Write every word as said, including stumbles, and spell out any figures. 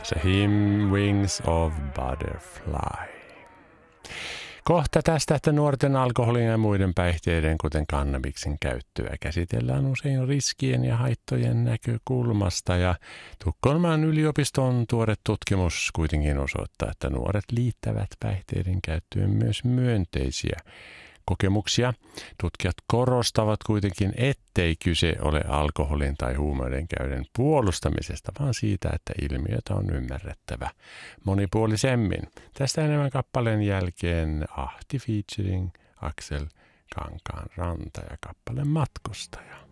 The Hymn Wings of Butterfly. Kohta tästä, että nuorten alkoholin ja muiden päihteiden, kuten kannabiksen käyttöä, käsitellään usein riskien ja haittojen näkökulmasta. Ja Tukholman yliopiston tuore tutkimus kuitenkin osoittaa, että nuoret liittävät päihteiden käyttöön myös myönteisiä kokemuksia. Tutkijat korostavat kuitenkin, ettei kyse ole alkoholin tai huumeiden käytön puolustamisesta, vaan siitä, että ilmiötä on ymmärrettävä monipuolisemmin. Tästä enemmän kappaleen jälkeen Ahti featuring Aksel Kankaanranta ja kappaleen Matkustaja.